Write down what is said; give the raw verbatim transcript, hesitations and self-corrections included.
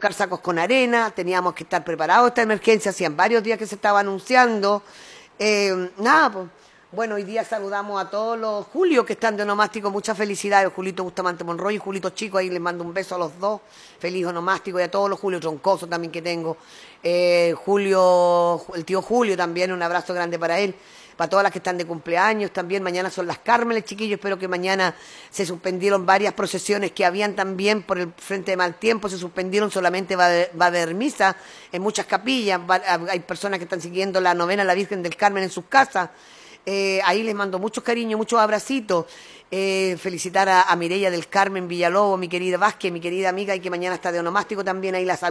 buscar sacos con arena, teníamos que estar preparados a esta emergencia, hacían varios días que se estaba anunciando. Eh, nada, pues. Bueno, hoy día saludamos a todos los Julio que están de onomástico, muchas felicidades, Julito Bustamante Monroy y Julito Chico, ahí les mando un beso a los dos, feliz onomástico, y a todos los Julio Troncoso también que tengo, eh, Julio, el tío Julio también, un abrazo grande para él, para todas las que están de cumpleaños también, mañana son las Cármenes, chiquillos, espero que mañana se suspendieron varias procesiones que habían también por el frente de mal tiempo, se suspendieron, solamente va a, va a haber misa en muchas capillas, va, hay personas que están siguiendo la novena a la Virgen del Carmen en sus casas. Eh, ahí les mando muchos cariños, muchos abracitos. Eh, felicitar a, a Mireia del Carmen Villalobos, mi querida Vázquez, mi querida amiga, y que mañana está de onomástico también, ahí la saludo.